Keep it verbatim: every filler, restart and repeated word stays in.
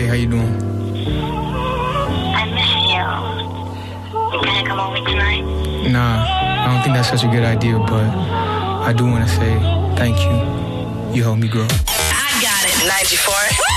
how you doing? I miss you. You gonna come over tonight? Nah, I don't think that's such a good idea, but I do want to say thank you. You helped me grow. I got it. ninety-four